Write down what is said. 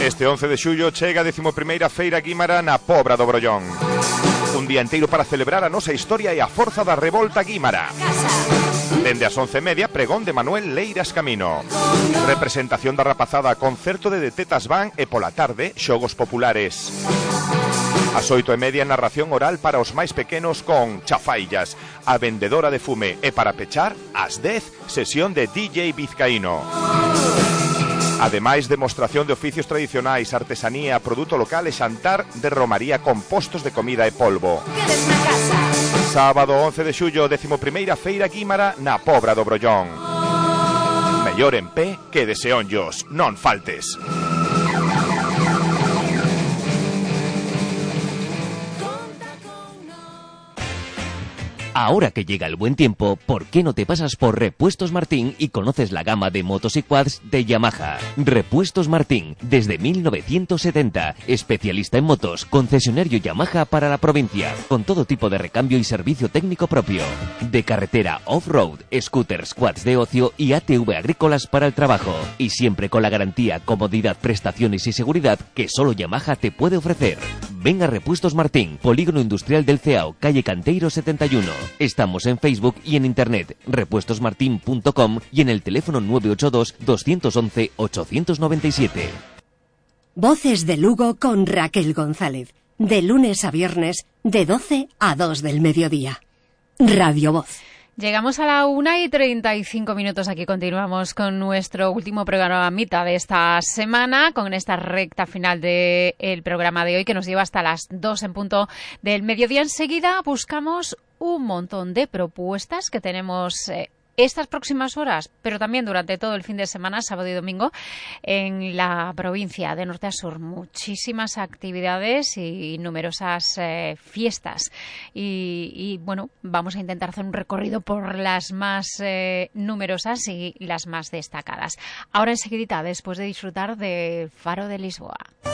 Este 11 de xullo chega a 11ª Feira Guímara na Pobra do Brollón. Un día inteiro para celebrar a nosa historia e a forza da revolta guímara. Dende as 11:30, pregón de Manuel Leiras Camino. Representación da rapazada, concerto de Tetas Van e pola tarde, xogos populares. As 8:30, narración oral para os máis pequenos con Chafaillas, a vendedora de fume, e para pechar, ás 10, sesión de DJ Vizcaíno. Ademais, demostración de oficios tradicionais, artesanía, produto local e xantar de romaría con postos de comida e polvo. Sábado 11 de xullo, 11ª Feira Guímara na Pobra do Brollón. Mellor en pé que de seonllos, non faltes. Ahora que llega el buen tiempo, ¿por qué no te pasas por Repuestos Martín y conoces la gama de motos y quads de Yamaha? Repuestos Martín, desde 1970, especialista en motos, concesionario Yamaha para la provincia, con todo tipo de recambio y servicio técnico propio. De carretera, off-road, scooters, quads de ocio y ATV agrícolas para el trabajo. Y siempre con la garantía, comodidad, prestaciones y seguridad que solo Yamaha te puede ofrecer. Ven a Repuestos Martín, Polígono Industrial del Ceao, calle Canteiro 71. Estamos en Facebook y en internet, repuestosmartin.com y en el teléfono 982 211 897. Voces de Lugo con Raquel González. De lunes a viernes, de 12 a 2 del mediodía. Radio Voz. Llegamos a la 1:35. Aquí continuamos con nuestro último programa mitad de esta semana, con esta recta final del programa de hoy que nos lleva hasta las 2 en punto del mediodía. Enseguida buscamos un montón de propuestas que tenemos estas próximas horas, pero también durante todo el fin de semana, sábado y domingo, en la provincia de norte a sur. Muchísimas actividades y numerosas fiestas. Y bueno, vamos a intentar hacer un recorrido por las más numerosas y las más destacadas. Ahora enseguidita, después de disfrutar del Faro de Lisboa.